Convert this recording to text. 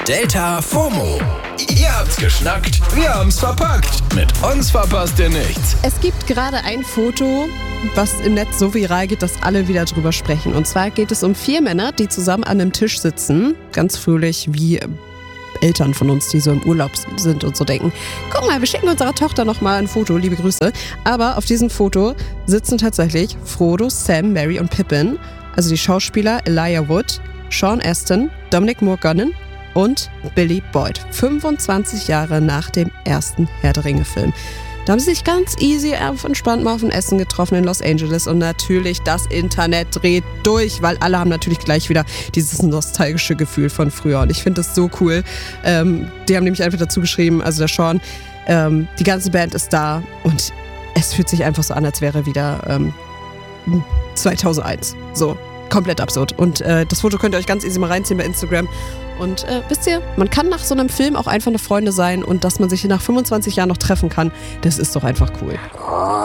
Delta FOMO. Ihr habt's geschnackt, wir haben's verpackt. Mit uns verpasst ihr nichts. Es gibt gerade ein Foto, was im Netz so viral geht, dass alle wieder drüber sprechen. Und zwar geht es um 4 Männer, die zusammen an einem Tisch sitzen. Ganz fröhlich wie Eltern von uns, die so im Urlaub sind und so denken, guck mal, wir schicken unserer Tochter nochmal ein Foto, liebe Grüße. Aber auf diesem Foto sitzen tatsächlich Frodo, Sam, Merry und Pippin. Also die Schauspieler Elijah Wood, Sean Astin, Dominic Morgannon und Billy Boyd. 25 Jahre nach dem ersten Herr der Ringe-Film. Da haben sie sich ganz easy entspannt mal auf ein Essen getroffen in Los Angeles und natürlich das Internet dreht durch, weil alle haben natürlich gleich wieder dieses nostalgische Gefühl von früher und ich finde das so cool. Die haben nämlich einfach dazu geschrieben, also der Sean, die ganze Band ist da und es fühlt sich einfach so an, als wäre wieder 2001. So, komplett absurd. Und das Foto könnt ihr euch ganz easy mal reinziehen bei Instagram. Und wisst ihr, man kann nach so einem Film auch einfach eine Freunde sein und dass man sich nach 25 Jahren noch treffen kann, das ist doch einfach cool.